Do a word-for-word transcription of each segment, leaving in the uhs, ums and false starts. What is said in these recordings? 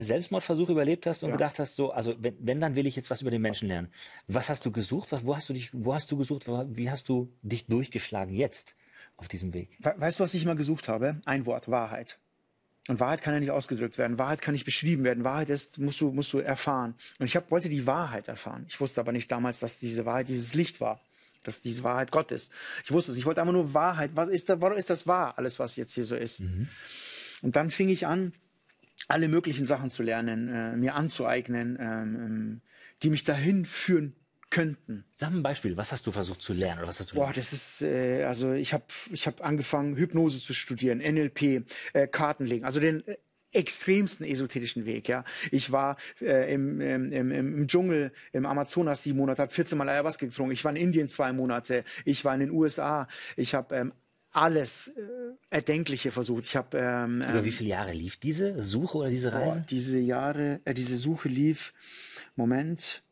Selbstmordversuch überlebt hast und Ja. gedacht hast, so, also wenn, wenn, dann will ich jetzt was über den Menschen lernen. Was hast du gesucht? Was, wo hast du dich, wo hast du gesucht? Wo, wie hast du dich durchgeschlagen jetzt auf diesem Weg? We weißt du, was ich immer gesucht habe? Ein Wort, Wahrheit. Und Wahrheit kann ja nicht ausgedrückt werden. Wahrheit kann nicht beschrieben werden. Wahrheit ist, musst du, musst du erfahren. Und ich hab, wollte die Wahrheit erfahren. Ich wusste aber nicht damals, dass diese Wahrheit dieses Licht war. Dass diese Wahrheit Gott ist. Ich wusste es. Ich wollte einfach nur Wahrheit. Was ist da, warum ist das wahr? Alles, was jetzt hier so ist. Mhm. Und dann fing ich an, alle möglichen Sachen zu lernen, äh, mir anzueignen, ähm, die mich dahin führen könnten. Sag mal ein Beispiel. Was hast du versucht zu lernen? Oder was hast du Boah, das ist, äh, also ich habe ich hab angefangen, Hypnose zu studieren, N L P, äh, Kartenlegen, also den äh, extremsten esoterischen Weg, ja. Ich war äh, im, im, im, im Dschungel, im Amazonas sieben Monate, habe vierzehn Mal Ayahuasca getrunken. Ich war in Indien zwei Monate, ich war in den U S A, ich habe ähm, alles äh, Erdenkliche versucht. Ich habe ähm, Über ähm, wie viele Jahre lief diese Suche oder diese Reise? boah, diese Jahre, äh, diese Suche lief, Moment,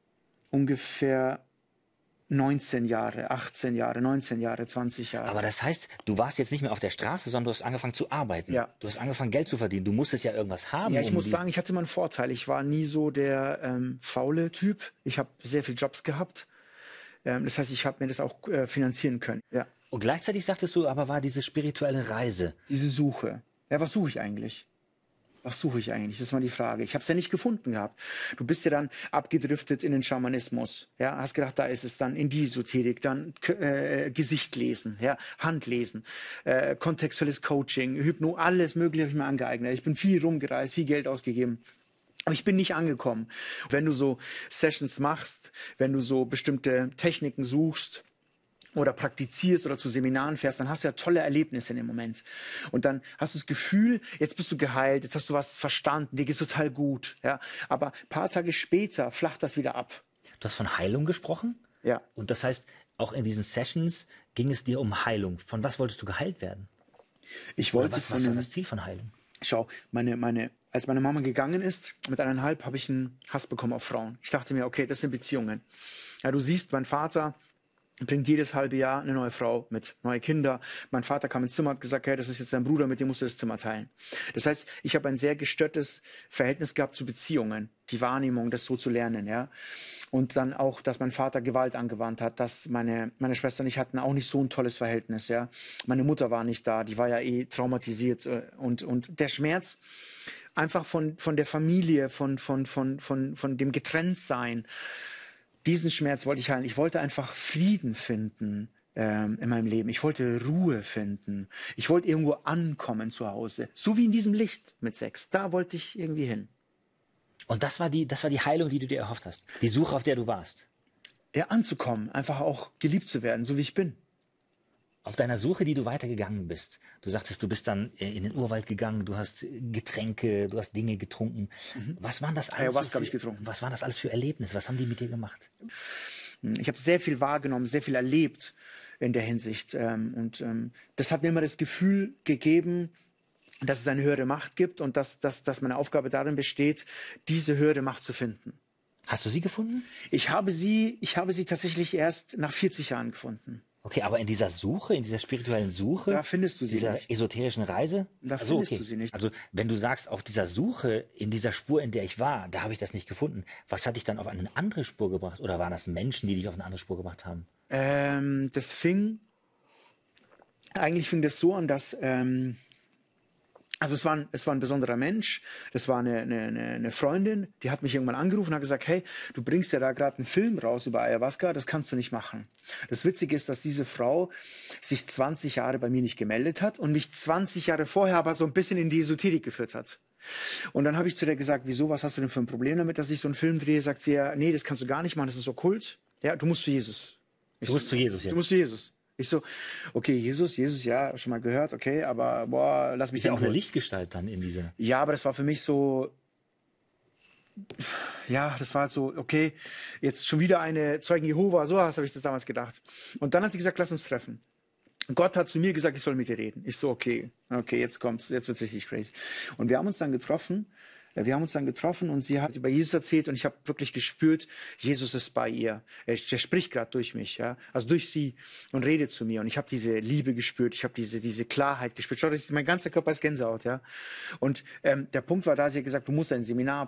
ungefähr neunzehn Jahre, achtzehn Jahre, neunzehn Jahre, zwanzig Jahre. Aber das heißt, du warst jetzt nicht mehr auf der Straße, sondern du hast angefangen zu arbeiten. Ja. Du hast angefangen, Geld zu verdienen. Du musstest ja irgendwas haben. Ja, ich um muss die- sagen, ich hatte immer einen Vorteil. Ich war nie so der ähm, faule Typ. Ich habe sehr viele Jobs gehabt. Ähm, das heißt, ich habe mir das auch äh, finanzieren können. Ja, Und gleichzeitig sagtest du, aber war diese spirituelle Reise. diese Suche. Ja, was suche ich eigentlich? Was suche ich eigentlich? Das ist mal die Frage. Ich habe es ja nicht gefunden gehabt. Du bist ja dann abgedriftet in den Schamanismus. Ja, hast gedacht, da ist es dann in die Esoterik, dann äh, Gesicht lesen, ja, Hand lesen, äh, kontextuelles Coaching, Hypno, alles Mögliche habe ich mir angeeignet. Ich bin viel rumgereist, viel Geld ausgegeben. Aber ich bin nicht angekommen. Wenn du so Sessions machst, wenn du so bestimmte Techniken suchst, oder praktizierst oder zu Seminaren fährst, dann hast du ja tolle Erlebnisse in dem Moment. Und dann hast du das Gefühl, jetzt bist du geheilt, jetzt hast du was verstanden, dir geht's total gut. Ja? Aber ein paar Tage später flacht das wieder ab. Du hast von Heilung gesprochen. Ja. Und das heißt, auch in diesen Sessions ging es dir um Heilung. Von was wolltest du geheilt werden? Ich Oder wollte was, von was war einem, das Ziel von Heilung? schau, meine, meine, als meine Mama gegangen ist, mit eineinhalb, habe ich einen Hass bekommen auf Frauen. Ich dachte mir, okay, das sind Beziehungen. Ja, du siehst, mein Vater bringt jedes halbe Jahr eine neue Frau mit, neue Kinder. Mein Vater kam ins Zimmer und hat gesagt, hey, das ist jetzt dein Bruder, mit dem musst du das Zimmer teilen. Das heißt, ich habe ein sehr gestörtes Verhältnis gehabt zu Beziehungen, die Wahrnehmung, das so zu lernen, ja. Und dann auch, dass mein Vater Gewalt angewandt hat, dass meine, meine Schwester und ich hatten auch nicht so ein tolles Verhältnis, ja. Meine Mutter war nicht da, die war ja eh traumatisiert äh, und, und der Schmerz einfach von, von der Familie, von, von, von, von, von dem Getrenntsein, diesen Schmerz wollte ich heilen. Ich wollte einfach Frieden finden ähm, in meinem Leben. Ich wollte Ruhe finden. Ich wollte irgendwo ankommen zu Hause. So wie in diesem Licht mit sechs. Da wollte ich irgendwie hin. Und das war die, das war die Heilung, die du dir erhofft hast. Die Suche, auf der du warst. Ja, anzukommen. Einfach auch geliebt zu werden, so wie ich bin. Auf deiner Suche, die du weitergegangen bist. Du sagtest, du bist dann äh, in den Urwald gegangen, du hast äh, Getränke, du hast Dinge getrunken. Mhm. Was waren das alles? Ayahuasca so für, habe ich getrunken. Was waren das alles für Erlebnisse? Was haben die mit dir gemacht? Ich habe sehr viel wahrgenommen, sehr viel erlebt in der Hinsicht. Ähm, und ähm, das hat mir immer das Gefühl gegeben, dass es eine höhere Macht gibt und dass, dass, dass meine Aufgabe darin besteht, diese höhere Macht zu finden. Hast du sie gefunden? Ich habe sie, ich habe sie tatsächlich erst nach vierzig Jahren gefunden. Okay, aber in dieser Suche, in dieser spirituellen Suche, Da findest du sie dieser nicht. esoterischen Reise, Da also, findest okay. du sie nicht. Also wenn du sagst, auf dieser Suche, in dieser Spur, in der ich war, da habe ich das nicht gefunden. Was hat dich dann auf eine andere Spur gebracht? Oder waren das Menschen, die dich auf eine andere Spur gebracht haben? Ähm, das fing, eigentlich fing das so an, dass, ähm, also es war, ein, es war ein besonderer Mensch, das war eine, eine, eine Freundin, die hat mich irgendwann angerufen und hat gesagt, hey, du bringst ja da gerade einen Film raus über Ayahuasca, das kannst du nicht machen. Das Witzige ist, dass diese Frau sich zwanzig Jahre bei mir nicht gemeldet hat und mich zwanzig Jahre vorher aber so ein bisschen in die Esoterik geführt hat. Und dann habe ich zu der gesagt, wieso, was hast du denn für ein Problem damit, dass ich so einen Film drehe? Sagt sie ja, nee, das kannst du gar nicht machen, das ist okkult. Ja, du musst zu Jesus. Ich Du musst so, zu Jesus jetzt. Du musst zu Jesus. Ich so, okay, Jesus, Jesus, ja, schon mal gehört, okay, aber boah, lass mich Ist ja in auch eine Ruhe. Lichtgestalt dann in dieser. Ja, aber das war für mich so, ja, das war halt so, okay, jetzt schon wieder eine Zeugen Jehova, so habe ich das damals gedacht. Und dann hat sie gesagt, lass uns treffen. Gott hat zu mir gesagt, ich soll mit dir reden. Ich so, okay, okay, jetzt kommt's, jetzt wird's richtig crazy. Und wir haben uns dann getroffen Ja, wir haben uns dann getroffen und sie hat über Jesus erzählt und ich habe wirklich gespürt, Jesus ist bei ihr. Er, er spricht gerade durch mich, ja, also durch sie und redet zu mir und ich habe diese Liebe gespürt, ich habe diese diese Klarheit gespürt. Schau, das ist, mein ganzer Körper ist Gänsehaut, ja. Und ähm, der Punkt war da, sie hat gesagt, du musst ein Seminar